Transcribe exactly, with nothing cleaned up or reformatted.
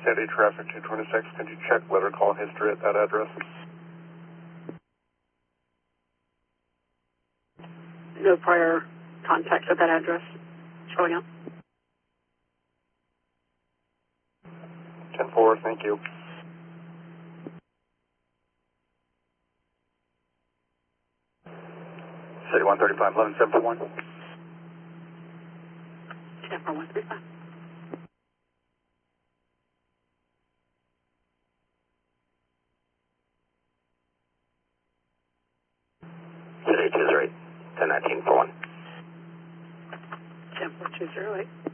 Sandy traffic two twenty-six, could you check letter call history at that address? No prior contacts at that address showing up. ten four, thank you. City one thirty-five, eleven seven four one. ten four one three five. City two zero eight, ten nineteen four one. ten four two zero eight.